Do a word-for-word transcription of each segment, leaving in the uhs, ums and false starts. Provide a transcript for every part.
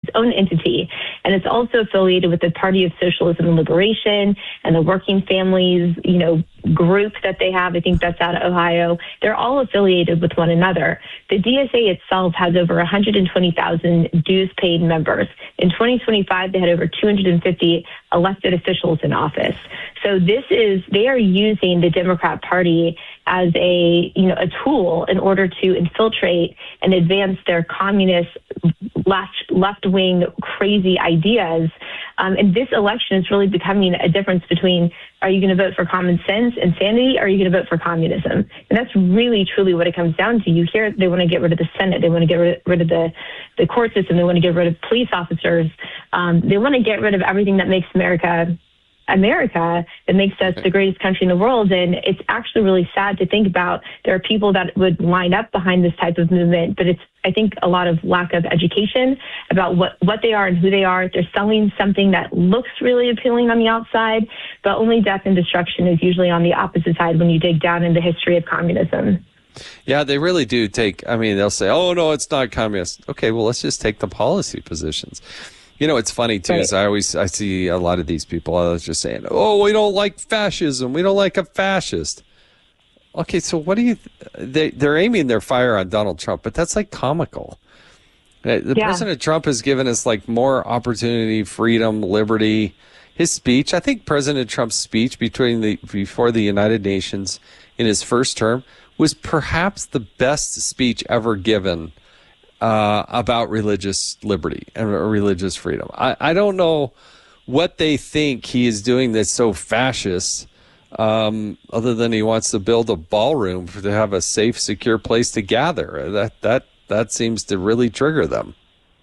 own entity. And it's also affiliated with the Party of Socialism and Liberation and the Working Families, you know, group that they have. I think that's out of Ohio. They're all affiliated with one another. The D S A itself has over one hundred twenty thousand dues paid members. In twenty twenty-five, they had over two hundred fifty elected officials in office. So this is, they are using the Democrat Party as a, you know, a tool in order to infiltrate and advance their communist left, left-wing crazy ideas. Um, and this election is really becoming a difference between, are you going to vote for common sense and sanity, or are you going to vote for communism? And that's really, truly what it comes down to. You hear they want to get rid of the Senate. They want to get rid, rid of the, the court system. They want to get rid of police officers. Um, they want to get rid of everything that makes America America, that makes us the greatest country in the world. And it's actually really sad to think about. There are people that would line up behind this type of movement, but it's, I think, a lot of lack of education about what, what they are and who they are. They're selling something that looks really appealing on the outside, but only death and destruction is usually on the opposite side when you dig down in the history of communism. Yeah, they really do take, I mean, they'll say, oh, no, it's not communist. Okay, well, let's just take the policy positions. You know, it's funny, too, right. is I always I see a lot of these people, I was just saying, oh, we don't like fascism. We don't like a fascist. Okay, so what do you, th- they, they're aiming their fire on Donald Trump, but that's like comical. The yeah. President Trump has given us like more opportunity, freedom, liberty. His speech, I think President Trump's speech between the before the United Nations in his first term was perhaps the best speech ever given Uh, about religious liberty and religious freedom. I, I don't know what they think he is doing that's so fascist, um, other than he wants to build a ballroom for, to have a safe, secure place to gather. That that that seems to really trigger them.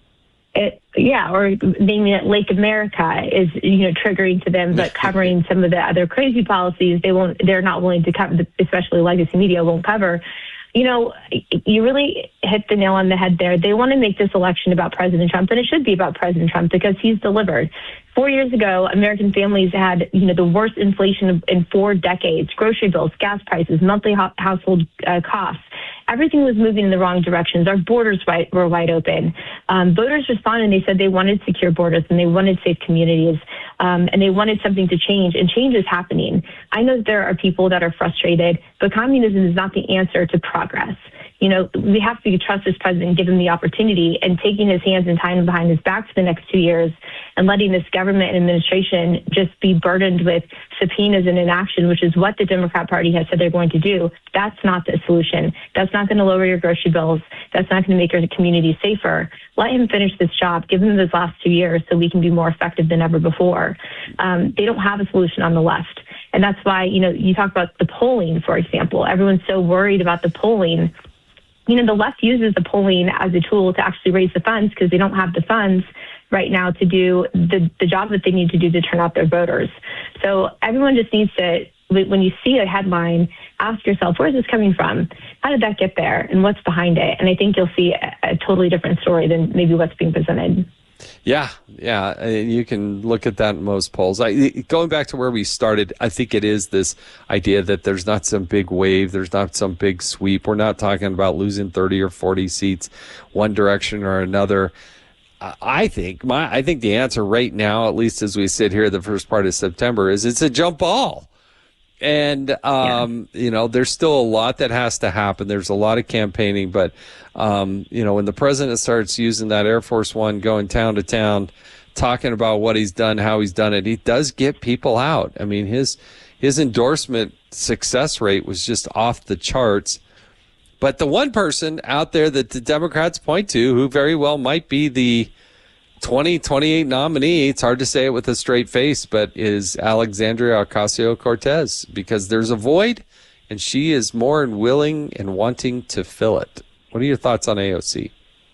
It, yeah, or naming it Lake America is, you know, triggering to them, but covering some of the other crazy policies they won't. They're not willing to cover, especially legacy media won't cover. You know, you really hit the nail on the head there. They want to make this election about President Trump, and it should be about President Trump because he's delivered. Four years ago, American families had, you know, the worst inflation in four decades. Grocery bills, gas prices, monthly ho- household uh, costs. Everything was moving in the wrong directions. Our borders wide, were wide open. Um, voters responded, and they said they wanted secure borders and they wanted safe communities, um, and they wanted something to change, and change is happening. I know that there are people that are frustrated, but communism is not the answer to progress. You know, we have to trust this president, give him the opportunity, and taking his hands and tying him behind his back for the next two years and letting this government and administration just be burdened with subpoenas and inaction, which is what the Democrat Party has said they're going to do. That's not the solution. That's not going to lower your grocery bills. That's not going to make your community safer. Let him finish this job. Give him those last two years so we can be more effective than ever before. Um, they don't have a solution on the left. And that's why, you know, you talk about the polling, for example. Everyone's so worried about the polling. You know, the left uses the polling as a tool to actually raise the funds because they don't have the funds right now to do the, the job that they need to do to turn out their voters. So everyone just needs to, when you see a headline, ask yourself, where is this coming from? How did that get there? And what's behind it? And I think you'll see a, a totally different story than maybe what's being presented. Yeah, yeah, you can look at that in most polls. I, going back to where we started, I think it is this idea that there's not some big wave, there's not some big sweep. We're not talking about losing thirty or forty seats one direction or another. I think my, I think the answer right now, at least as we sit here the first part of September, is it's a jump ball. And, um, yeah. you know, there's still a lot that has to happen. There's a lot of campaigning, but, um, you know, when the president starts using that Air Force One, going town to town, talking about what he's done, how he's done it, he does get people out. I mean, his, his endorsement success rate was just off the charts. But the one person out there that the Democrats point to, who very well might be the twenty twenty-eight nominee, it's hard to say it with a straight face, but is Alexandria Ocasio-Cortez, because there's a void and she is more willing and wanting to fill it. What are your thoughts on A O C?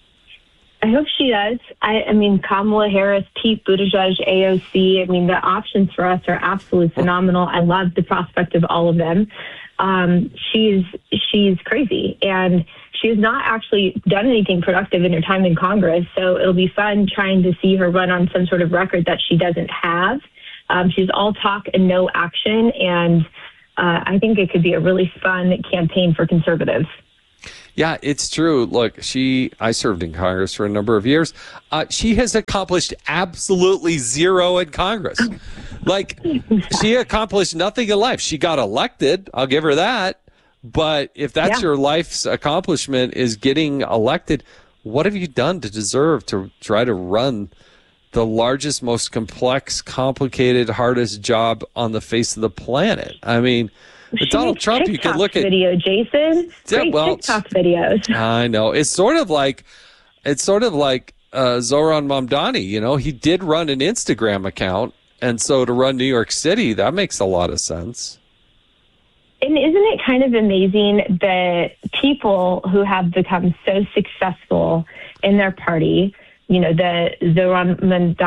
I hope she does. I, I mean, Kamala Harris, Pete Buttigieg, A O C, I mean, the options for us are absolutely phenomenal. I love the prospect of all of them. Um, she's she's crazy, and she has not actually done anything productive in her time in Congress. So it'll be fun trying to see her run on some sort of record that she doesn't have. Um, she's all talk and no action, and uh, I think it could be a really fun campaign for conservatives. Yeah, it's true. Look, she, I served in Congress for a number of years. Uh, she has accomplished absolutely zero in Congress. Like, she accomplished nothing in life. She got elected. I'll give her that. But if that's yeah. your life's accomplishment is getting elected, what have you done to deserve to try to run the largest, most complex, complicated, hardest job on the face of the planet? I mean, But Donald Trump, TikTok you could look at video, Jason. Great yeah, well, TikTok videos. I know it's sort of like it's sort of like uh, Zoran Mamdani. You know, he did run an Instagram account, and so to run New York City, that makes a lot of sense. And isn't it kind of amazing that people who have become so successful in their party, you know, the Zoran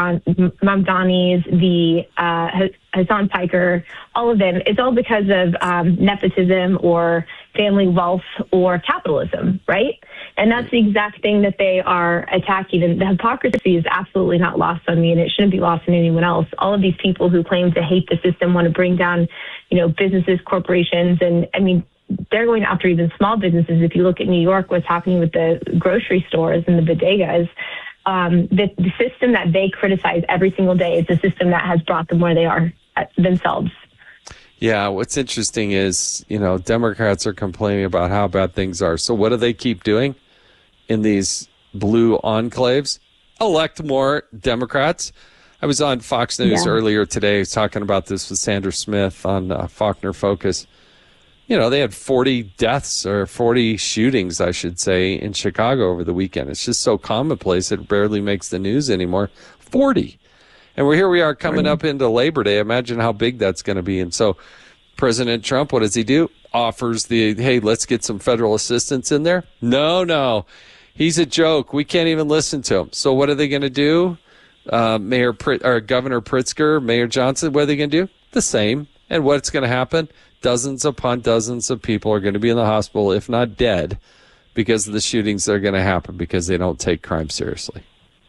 Mamdanis, the uh, Hassan Piker, all of them, it's all because of um, nepotism or family wealth or capitalism, right? And that's the exact thing that they are attacking. And the hypocrisy is absolutely not lost on me, and it shouldn't be lost on anyone else. All of these people who claim to hate the system want to bring down, you know, businesses, corporations, and I mean, they're going after even small businesses. If you look at New York, what's happening with the grocery stores and the bodegas, Um, the, the system that they criticize every single day is the system that has brought them where they are themselves. Yeah, what's interesting is, you know, Democrats are complaining about how bad things are. So what do they keep doing in these blue enclaves? Elect more Democrats. I was on Fox News yeah. earlier today talking about this with Sandra Smith on uh, Faulkner Focus. You know, they had forty deaths or forty shootings, I should say, in Chicago over the weekend. It's just so commonplace it barely makes the news anymore. forty. And we're here we are coming up into Labor Day. Imagine how big that's going to be. And so President Trump, what does he do? Offers the, hey, let's get some federal assistance in there. No, no. He's a joke. We can't even listen to him. So what are they going to do? Uh, Mayor Prit- or Governor Pritzker, Mayor Johnson, what are they going to do? The same. And what's going to happen? Dozens upon dozens of people are going to be in the hospital, if not dead, because of the shootings that are going to happen because they don't take crime seriously.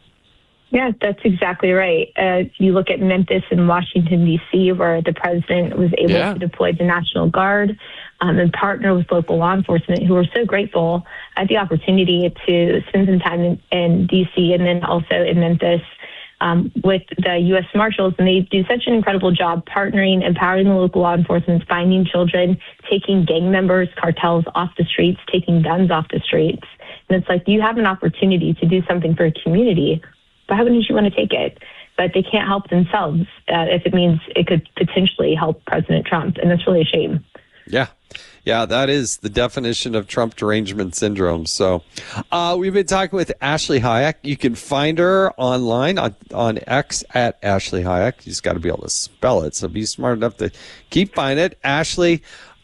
Yeah, that's exactly right. Uh, you look at Memphis and Washington, D C, where the president was able yeah. to deploy the National Guard um, and partner with local law enforcement, who were so grateful at the opportunity to spend some time in, in D C and then also in Memphis um, with the U S Marshals. And they do such an incredible job partnering, empowering the local law enforcement, finding children, taking gang members, cartels off the streets, taking guns off the streets. And it's like, you have an opportunity to do something for a community. Why wouldn't you want to take it? But they can't help themselves uh, if it means it could potentially help President Trump. And that's really a shame. Yeah. Yeah, that is the definition of Trump derangement syndrome. So uh, we've been talking with Ashley Hayek. You can find her online on, on X at Ashley Hayek. You just got to be able to spell it. So be smart enough to keep finding it. Ashley,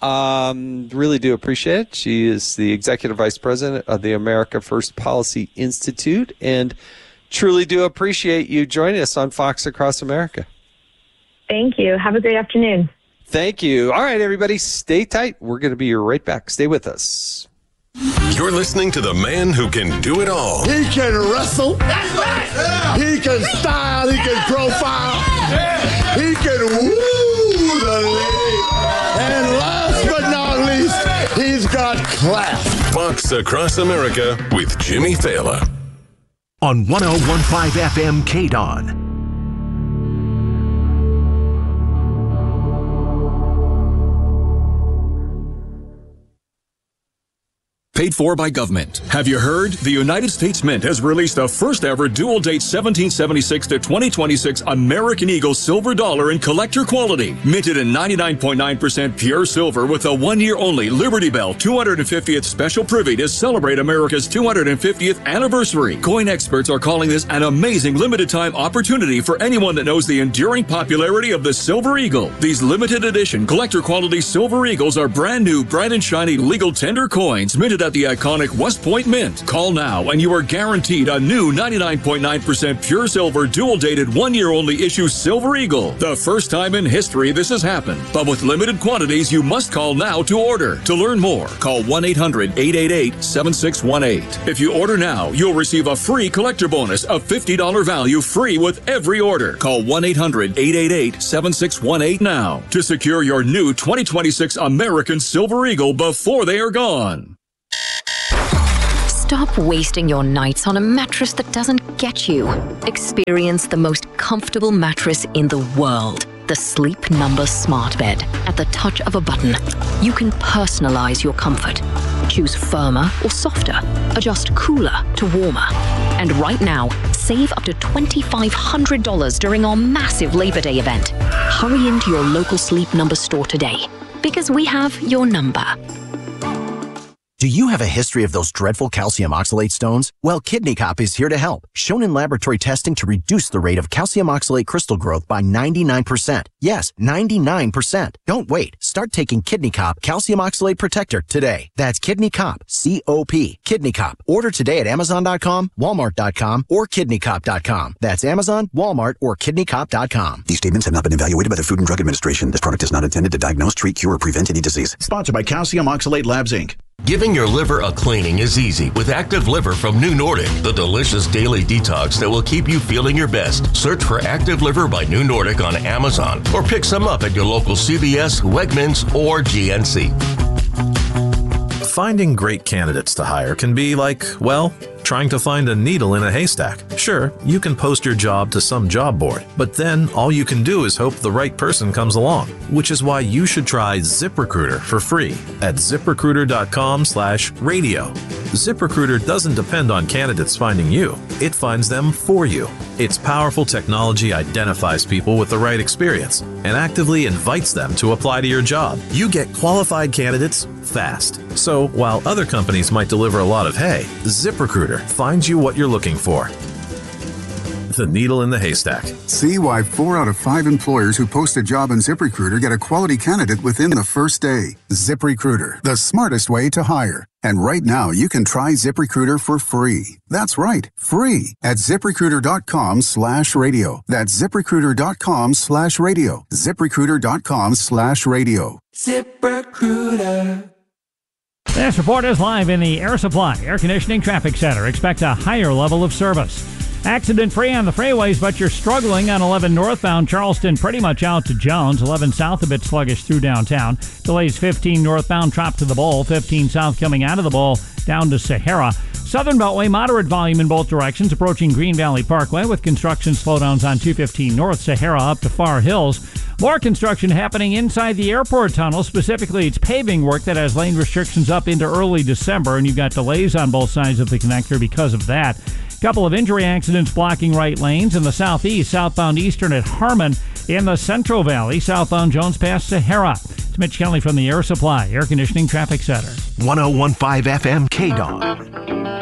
um, really do appreciate it. She is the executive vice president of the America First Policy Institute, and truly do appreciate you joining us on Fox Across America. Thank you. Have a great afternoon. Thank you. All right, everybody, stay tight. We're going to be right back. Stay with us. You're listening to the man who can do it all. He can wrestle. That's right. Yeah. He can style. He can profile. Yeah. He can woo the lady. And last but not least, he's got class. Fox Across America with Jimmy Fallon. On one oh one point five F M K D O N. Paid for by government. Have you heard? The United States Mint has released the first ever dual date seventeen seventy-six to twenty twenty-six American Eagle silver dollar in collector quality. Minted in ninety-nine point nine percent pure silver with a one year only Liberty Bell two hundred fiftieth special privy to celebrate America's two hundred fiftieth anniversary. Coin experts are calling this an amazing limited time opportunity for anyone that knows the enduring popularity of the Silver Eagle. These limited edition collector quality Silver Eagles are brand new, bright and shiny legal tender coins minted at the iconic West Point Mint. Call now and you are guaranteed a new ninety-nine point nine percent pure silver dual dated one year only issue Silver Eagle. The first time in history this has happened, but with limited quantities you must call now to order. To learn more, call one eight hundred eight eight eight seven six one eight. If you order now, you'll receive a free collector bonus of fifty dollars value free with every order. Call one eight hundred eight eight eight seven six one eight now to secure your new twenty twenty-six American Silver Eagle before they are gone. Stop wasting your nights on a mattress that doesn't get you. Experience the most comfortable mattress in the world. The Sleep Number Smart Bed. At the touch of a button, you can personalize your comfort. Choose firmer or softer. Adjust cooler to warmer. And right now, save up to twenty-five hundred dollars during our massive Labor Day event. Hurry into your local Sleep Number store today, because we have your number. Do you have a history of those dreadful calcium oxalate stones? Well, Kidney Cop is here to help. Shown in laboratory testing to reduce the rate of calcium oxalate crystal growth by ninety-nine percent. Yes, ninety-nine percent. Don't wait. Start taking Kidney Cop Calcium Oxalate Protector today. That's Kidney Cop, C O P. Kidney Cop. Order today at Amazon dot com, Walmart dot com, or Kidney Cop dot com. That's Amazon, Walmart, or Kidney Cop dot com. These statements have not been evaluated by the Food and Drug Administration. This product is not intended to diagnose, treat, cure, or prevent any disease. Sponsored by Calcium Oxalate Labs, Incorporated. Giving your liver a cleaning is easy with Active Liver from New Nordic, the delicious daily detox that will keep you feeling your best. Search for Active Liver by New Nordic on Amazon or pick some up at your local C V S, Wegmans, or G N C. Finding great candidates to hire can be like, well, trying to find a needle in a haystack. Sure, you can post your job to some job board, but then all you can do is hope the right person comes along, which is why you should try ZipRecruiter for free at ZipRecruiter dot com slash radio. ZipRecruiter doesn't depend on candidates finding you. It finds them for you. Its powerful technology identifies people with the right experience and actively invites them to apply to your job. You get qualified candidates fast. So while other companies might deliver a lot of hay, ZipRecruiter finds you what you're looking for. The needle in the haystack. See why four out of five employers who post a job on ZipRecruiter get a quality candidate within the first day. ZipRecruiter, the smartest way to hire. And right now, you can try ZipRecruiter for free. That's right, free at ZipRecruiter dot com slash radio. That's ZipRecruiter dot com slash radio. ZipRecruiter dot com slash radio. ZipRecruiter. This report is live in the Air Supply Air Conditioning Traffic Center. Expect a higher level of service. Accident-free on the freeways, but you're struggling on eleven northbound Charleston, pretty much out to Jones. eleven south, a bit sluggish through downtown. Delays fifteen northbound, Trop to the Bowl. fifteen south coming out of the Bowl, down to Sahara. Southern Beltway, moderate volume in both directions, approaching Green Valley Parkway with construction slowdowns on two fifteen north, Sahara up to Far Hills. More construction happening inside the airport tunnel. Specifically, it's paving work that has lane restrictions up into early December, and you've got delays on both sides of the connector because of that. Couple of injury accidents blocking right lanes in the southeast, southbound Eastern at Harmon, in the Central Valley, southbound Jones Pass Sahara. It's Mitch Kelly from the Air Supply Air Conditioning Traffic Center. one oh one point five F M K D O G.